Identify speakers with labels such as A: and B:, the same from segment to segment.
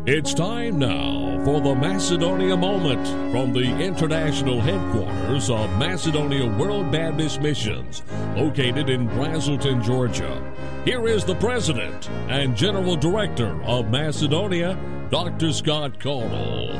A: It's time now for the Macedonia Moment from the international headquarters of Macedonia World Baptist Missions, located in Braselton, Georgia. Here is the President and General Director of Macedonia, Dr. Scott Caudill.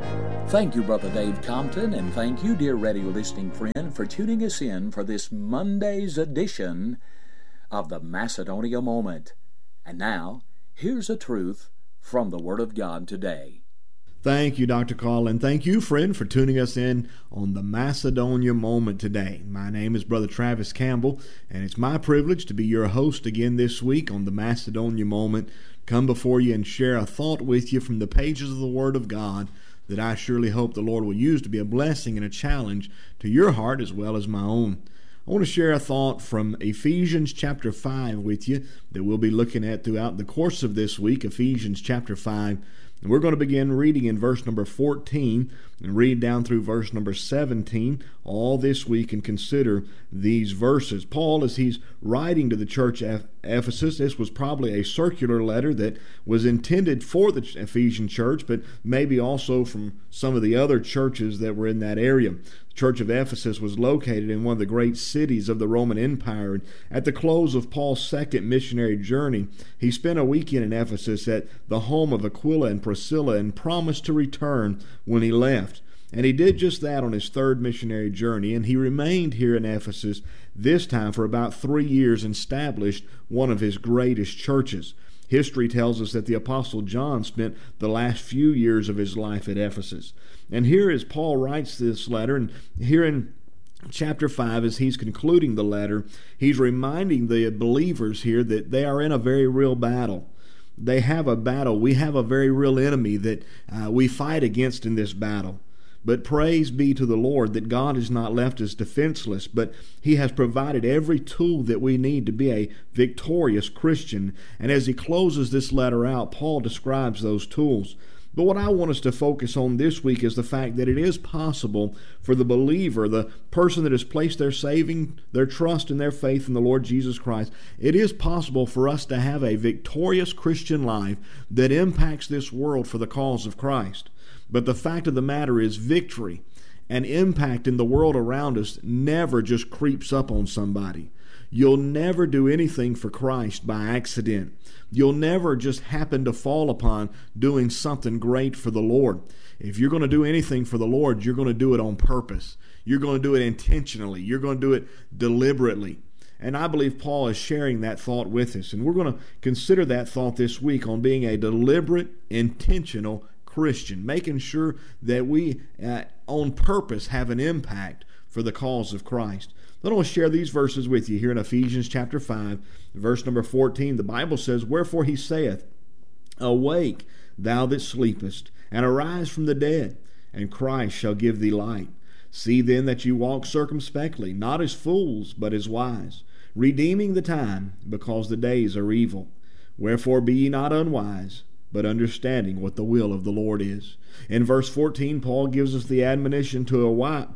B: Thank you, Brother Dave Compton, and thank you, dear radio listening friend, for tuning us in for this Monday's edition of the Macedonia Moment. And now, here's a truth from the Word of God today.
C: Thank you, Dr. Caudill, and thank you, friend, for tuning us in on the Macedonia Moment today. My name is Brother Travis Campbell, and it's my privilege to be your host again this week on the Macedonia Moment. Come before you and share a thought with you from the pages of the Word of God that I surely hope the Lord will use to be a blessing and a challenge to your heart as well as my own. I want to share a thought from Ephesians chapter 5 with you that we'll be looking at throughout the course of this week, Ephesians chapter 5. And we're going to begin reading in verse number 14 and read down through verse number 17 all this week and consider these verses. Paul, as he's writing to the church at Ephesus, this was probably a circular letter that was intended for the Ephesian church, but maybe also from some of the other churches that were in that area. The church of Ephesus was located in one of the great cities of the Roman Empire. And at the close of Paul's second missionary journey, he spent a weekend in Ephesus at the home of Aquila and Priscilla and promised to return when he left. And he did just that on his third missionary journey, and he remained here in Ephesus, this time for about 3 years, and established one of his greatest churches. History tells us that the Apostle John spent the last few years of his life at Ephesus. And here as Paul writes this letter, and here in chapter 5, as he's concluding the letter, he's reminding the believers here that they are in a very real battle. They have a battle. We have a very real enemy that we fight against in this battle. But praise be to the Lord that God has not left us defenseless, but He has provided every tool that we need to be a victorious Christian. And as he closes this letter out, Paul describes those tools. But what I want us to focus on this week is the fact that it is possible for the believer, the person that has placed their trust and their faith in the Lord Jesus Christ, it is possible for us to have a victorious Christian life that impacts this world for the cause of Christ. But the fact of the matter is, victory and impact in the world around us never just creeps up on somebody. You'll never do anything for Christ by accident. You'll never just happen to fall upon doing something great for the Lord. If you're going to do anything for the Lord, you're going to do it on purpose. You're going to do it intentionally. You're going to do it deliberately. And I believe Paul is sharing that thought with us. And we're going to consider that thought this week on being a deliberate, intentional Christian, making sure that we on purpose have an impact for the cause of Christ. I want to share these verses with you here in Ephesians chapter 5, verse number 14. The Bible says, "Wherefore he saith, Awake, thou that sleepest, and arise from the dead, and Christ shall give thee light. See then that you walk circumspectly, not as fools, but as wise, redeeming the time, because the days are evil. Wherefore be ye not unwise, but understanding what the will of the Lord is." In verse 14, Paul gives us the admonition to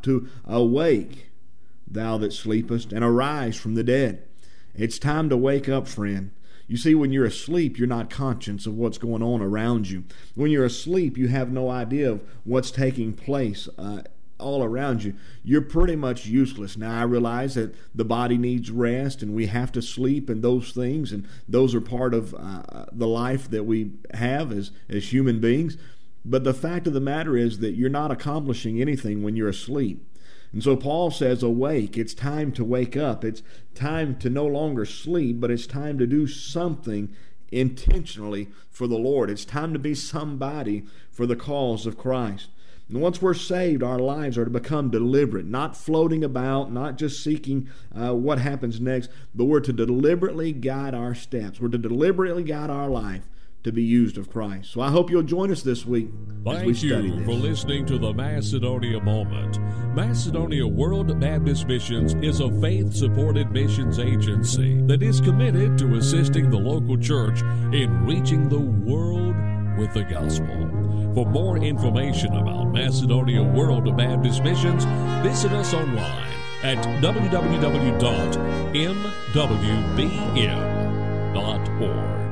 C: awake, thou that sleepest, and arise from the dead. It's time to wake up, friend. You see, when you're asleep, you're not conscious of what's going on around you. When you're asleep, you have no idea of what's taking place all around you. You're pretty much useless. Now, I realize that the body needs rest and we have to sleep and those things, and those are part of the life that we have as human beings. But the fact of the matter is that you're not accomplishing anything when you're asleep. And so Paul says, awake. It's time to wake up. It's time to no longer sleep, but it's time to do something intentionally for the Lord. It's time to be somebody for the cause of Christ. And once we're saved, our lives are to become deliberate, not floating about, not just seeking what happens next, but we're to deliberately guide our steps. We're to deliberately guide our life to be used of Christ. So I hope you'll join us this week as we study this.
A: Thank you for listening to the Macedonia Moment. Macedonia World Baptist Missions is a faith-supported missions agency that is committed to assisting the local church in reaching the world with the gospel. For more information about Macedonia World Baptist Missions, visit us online at www.mwbm.org.